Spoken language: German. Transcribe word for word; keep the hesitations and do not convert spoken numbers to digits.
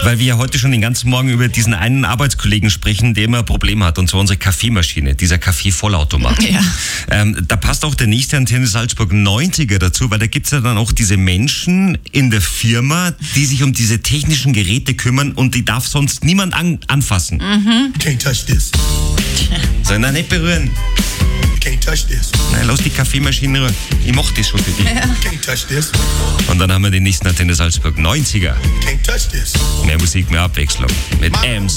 weil wir ja heute schon den ganzen Morgen über diesen einen Arbeitskollegen sprechen, der immer ein Problem hat, und zwar unsere Kaffeemaschine, dieser Kaffee-Vollautomat. Ja. Ähm, da passt auch der nächste Antenne Salzburg neunziger dazu, weil da gibt's ja dann auch diese Menschen in der Firma, die sich um diese technischen Geräte kümmern und die darf sonst niemand an, anfassen. Mhm. Can't touch this. Soll ihn nicht berühren. Can't touch this. Nein, lass die Kaffeemaschine rühren. Ich mach das schon für dich. Ja. Can't touch this. Und dann haben wir den nächsten Antenne Salzburg neunziger. Can't touch this. Mehr Musik, mehr Abwechslung. Mit Ems.